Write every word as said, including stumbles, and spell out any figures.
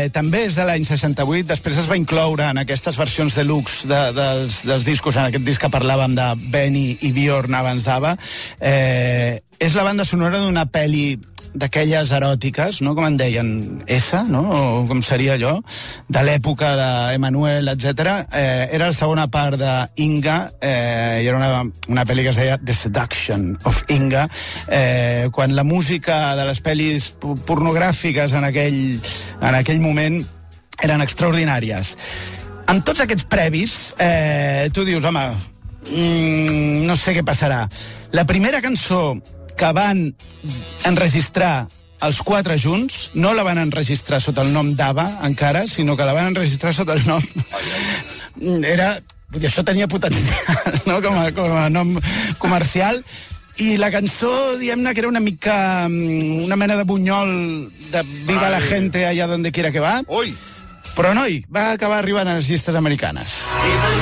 Eh, també és de l'any seixanta-vuit, després es va incloure en aquestes versions deluxe de, dels, dels discos, en aquest disc que parlàvem de Benny i Bjorn abans d'Ava. Eh, és la banda sonora d'una pel·li d'aquelles eròtiques, no? Com en deien, S, no? O com seria allò, de l'època d'Emanuel, etcètera. Eh, era la segona part d'Inga, eh, i era una, una pel·li que es deia The Seduction of Inga, eh, quan la música de les pel·lis pornogràfiques en aquell, en aquell moment eren extraordinàries. Amb tots aquests previs, eh, tu dius, home, mm, no sé què passarà. La primera cançó que van enregistrar els quatre junts, no la van enregistrar sota el nom d'Ava, encara, sinó que la van enregistrar sota el nom... Era... I això tenia potencial, no?, com a, com a nom comercial. I la cançó, diguem-ne, que era una mica... una mena de bunyol de Viva la gente allá donde quiera que va. Ui! Però, noi, va acabar arribant a les llistes americanes.